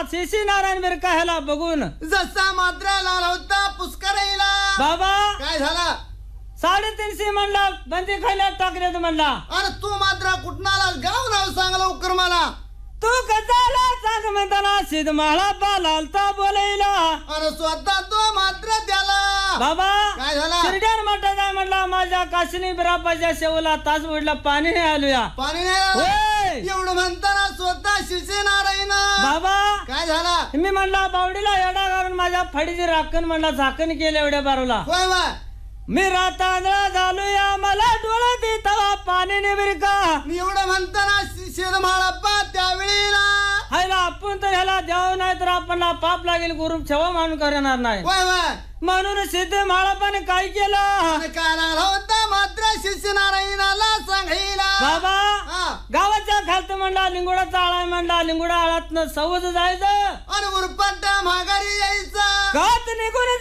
शिशी नारायण बिरका ह्याला बघून जसा मात्र लाल होता पुष्कराईला बाबा काय झाला 350 म्हणला बंदी खायला टाकले म्हणला अरे तू मात्र कुठं आलास गाव नाव सांग लवकर मला तू कशाला सांग म्हणताना सिद्ध माळा बालालता बोलायला अरे स्वतः तो मात्र त्याला बाबा काय झाला शिरड्यान मोठा जाय म्हणला माझ्या काशिनी बिरापाच्या शेवला तास उडला पाणी नाही आलूया पाणी नाही होय एवढं म्हणताना स्वतः शिसे नारायण बाबा काय झाला मी म्हणला बावडीला एवढा घालून माझ्या फडीची राखण म्हणला झाकण केलं एवढ्या बारूला होय बा मी रातांदळा झालोया मला डोळा दे तवा पाणी निबिर का मी एवढं म्हणताना शेरमाळप्पा त्यावेळेला हायला आपण तर ह्याला द्यावं नाही तर आपल्याला पाप लागेल गुरु छवा मानून करणार नाही होय बा म्हणून सिद्ध माळापाने काय केलं आणि काय लागला होता मात्र शिष्य नारायणाला सांगायला बाबा हा. गावाच्या खालत म्हणला लिंगोडा आळा म्हणला लिंगोडा आळात सवज जायचं आणि उरपट्टा माघारी यायचा का